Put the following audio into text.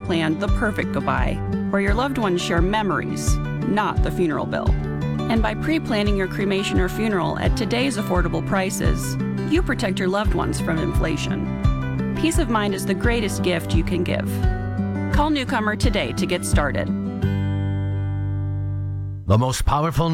plan the perfect goodbye, where your loved ones share memories, not the funeral bill. And by pre-planning your cremation or funeral at today's affordable prices, you protect your loved ones from inflation. Peace of mind is the greatest gift you can give. Call Newcomer today to get started. The most powerful